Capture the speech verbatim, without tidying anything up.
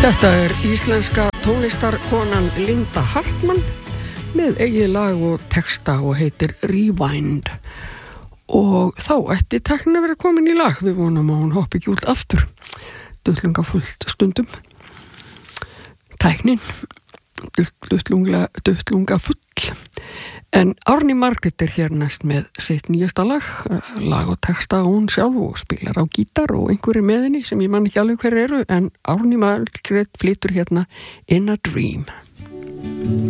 Þetta er íslenska tónlistarkonan Linda Hartmann með eigið lag og texta og heitir Rewind. Og þá ætti tæknin að vera komin í lag. Við vonum að hún hoppi ekki út aftur. Duttlunga fullt stundum. Tæknin, duttlunga, duttlunga full. En Árný Margrét er hér næst með sitt nýjasta lag, lag og texta hún sjálf og spilar á gítar og einhverjir með henni sem ég man ekki alveg hver eru, en Árný Margrét flytur hérna In a Dream.